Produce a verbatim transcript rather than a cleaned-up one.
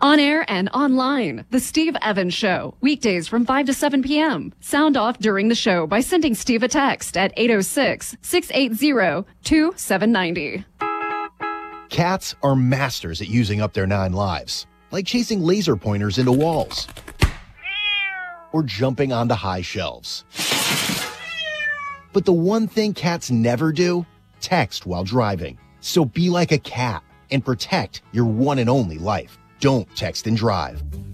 On air and online, The Steve Evans Show, weekdays from five to seven p.m. Sound off during the show by sending Steve a text at eight oh six, six eight zero, two seven nine zero. Cats are masters at using up their nine lives, like chasing laser pointers into walls or jumping onto high shelves. But the one thing cats never do, text while driving. So be like a cat and protect your one and only life. Don't text and drive.